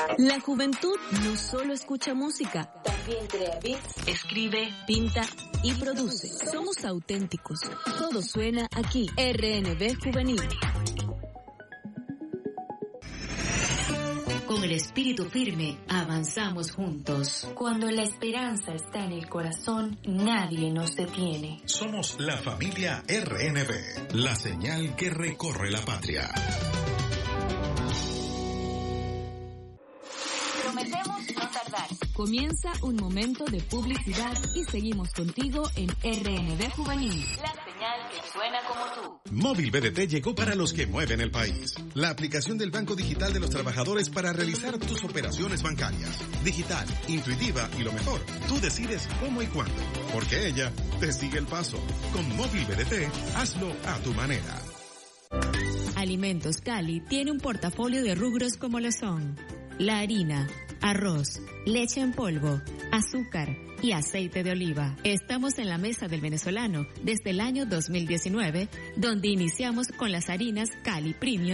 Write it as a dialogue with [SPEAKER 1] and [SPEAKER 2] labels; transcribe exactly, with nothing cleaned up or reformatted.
[SPEAKER 1] La juventud no solo escucha música,
[SPEAKER 2] también crea beats,
[SPEAKER 1] escribe, pinta y produce. Somos auténticos. Todo suena aquí. R N B Juvenil.
[SPEAKER 3] Con el espíritu firme, avanzamos juntos.
[SPEAKER 2] Cuando la esperanza está en el corazón, nadie nos detiene.
[SPEAKER 4] Somos la familia R N B, la señal que recorre la patria.
[SPEAKER 2] Prometemos no tardar.
[SPEAKER 1] Comienza un momento de publicidad y seguimos contigo en R N B Juvenil.
[SPEAKER 2] La señal que suena como tú.
[SPEAKER 4] Móvil B D T llegó para los que mueven el país. La aplicación del Banco Digital de los Trabajadores para realizar tus operaciones bancarias. Digital, intuitiva y lo mejor, tú decides cómo y cuándo. Porque ella te sigue el paso. Con Móvil B D T, hazlo a tu manera.
[SPEAKER 3] Alimentos Cali tiene un portafolio de rubros como lo son la harina, arroz, leche en polvo, azúcar y aceite de oliva. Estamos en la mesa del venezolano desde el año dos mil diecinueve, donde iniciamos con las harinas Cali Premium